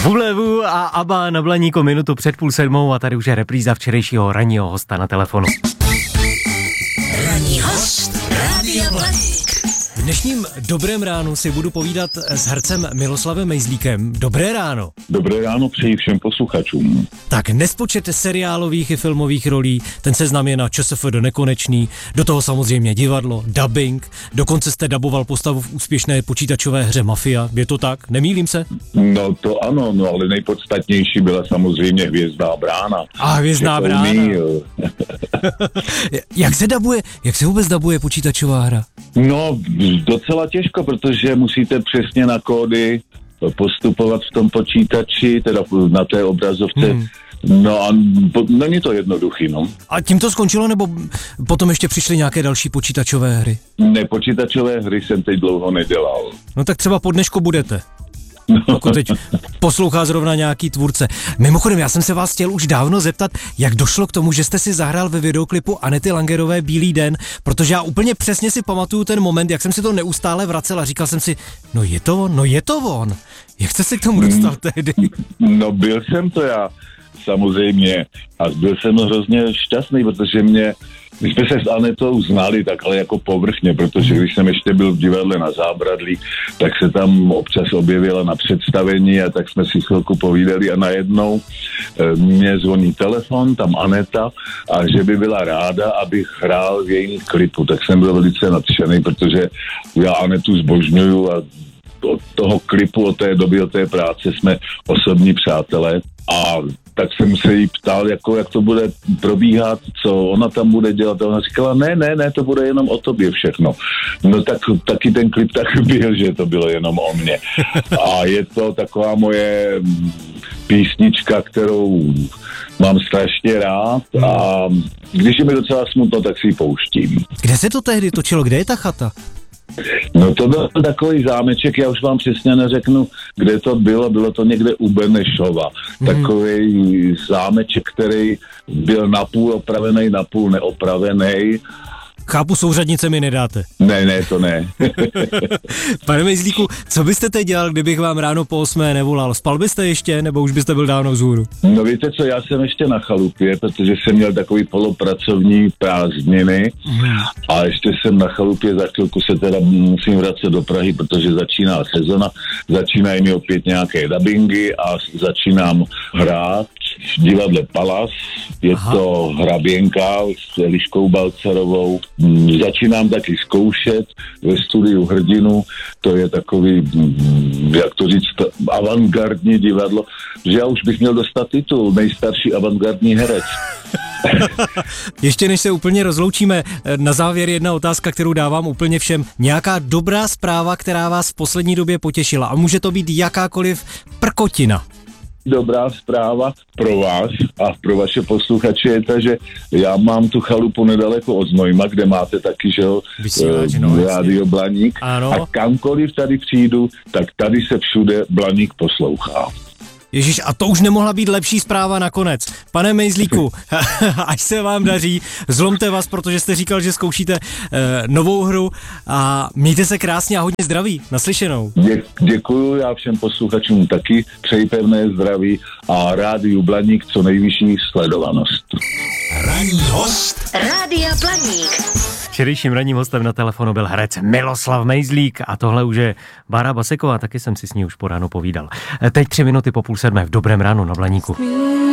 Vulevu a ABBA na Blaníku minutu před 6:30 a tady už je repríza včerejšího ranního hosta na telefonu. Ranní host Rádia Blaník. V dnešním Dobrém ránu si budu povídat s hercem Miloslavem Mejzlíkem. Dobré ráno. Dobré ráno přeji všem posluchačům. Tak nespočet seriálových i filmových rolí, ten seznam je na ČSF do nekonečný, do toho samozřejmě divadlo, dubbing, dokonce jste daboval postavu v úspěšné počítačové hře Mafia, je to tak? Nemýlím se? No to ano, no ale nejpodstatnější byla samozřejmě Hvězdná brána. A Hvězdná brána. Jak se vůbec dabuje počítačová hra? No docela těžko, protože musíte přesně na kódy postupovat v tom počítači, teda na té obrazovce. No a není to jednoduchý, no. A tím to skončilo, nebo potom ještě přišly nějaké další počítačové hry? Ne, počítačové hry jsem teď dlouho nedělal. No tak třeba po dnešku budete. Pokud teď poslouchá zrovna nějaký tvůrce. Mimochodem, já jsem se vás chtěl už dávno zeptat, jak došlo k tomu, že jste si zahrál ve videoklipu Anety Langerové Bílý den, protože já úplně přesně si pamatuju ten moment, jak jsem si to neustále vracel a říkal jsem si, no je to on. Jak jste se k tomu dostal tehdy? No byl jsem to já, samozřejmě. A byl jsem hrozně šťastný, protože my jsme se s Anetou znali tak, ale jako povrchně, protože když jsem ještě byl v divadle na Zábradlí, tak se tam občas objevila na představení a tak jsme si chvilku povídali a najednou mě zvoní telefon, tam Aneta, a že by byla ráda, abych hrál v jejím klipu. Tak jsem byl velice nadšený, protože já Anetu zbožňuju a od toho klipu, od té doby, od té práce jsme osobní přátelé. A tak jsem se jí ptal, jak to bude probíhat, co ona tam bude dělat. A ona říkala, ne, to bude jenom o tobě všechno. No tak taky ten klip tak byl, že to bylo jenom o mně. A je to taková moje písnička, kterou mám strašně rád a když je mi docela smutno, tak si ji pouštím. Kde se to tehdy točilo? Kde je ta chata? No to byl takový zámeček, já už vám přesně neřeknu, kde to bylo to někde u Benešova. Takový zámeček, který byl napůl opravený, napůl neopravený. Chápu, souřadnice mi nedáte. Ne, to ne. Pane Mejzlíku, co byste teď dělal, kdybych vám ráno po 8 nevolal? Spal byste ještě, nebo už byste byl dávno vzhůru? No víte co, já jsem ještě na chalupě, protože jsem měl takový polopracovní prázdniny a ještě jsem na chalupě, za chvilku se teda musím vracet do Prahy, protože začíná sezona, začínají mi opět nějaké dabingy a začínám hrát v divadle Palas, je to Hraběnka s Eliškou Balcarovou. Začínám taky zkoušet ve studiu Hrdinu, to je takový, jak to říct, avantgardní divadlo, že já už bych měl dostat titul nejstarší avantgardní herec. Ještě než se úplně rozloučíme, na závěr jedna otázka, kterou dávám úplně všem. Nějaká dobrá zpráva, která vás v poslední době potěšila, a může to být jakákoliv prkotina. Dobrá zpráva pro vás a pro vaše posluchače je ta, že já mám tu chalupu nedaleko od Znojma, kde máte taky, že jo, Rádio Blaník. Ano. A kamkoliv tady přijdu, tak tady se všude Blaník poslouchá. Ježíš, a to už nemohla být lepší zpráva nakonec. Pane Mejzlíku, až se vám daří, zlomte vás, protože jste říkal, že zkoušíte novou hru a mějte se krásně a hodně zdraví. Naslyšenou. Děkuju, já všem posluchačům taky přeji pevné zdraví a Rádiu Blaník co nejvyšší sledovanost. Ranní host Rádia Blaník. Včerejším ranním hostem na telefonu byl herec Miloslav Mejzlík a tohle už je Bára Baseková, taky jsem si s ní už po ránu povídal. Teď 3 minuty po 6:30 v Dobrém ránu na Blaníku.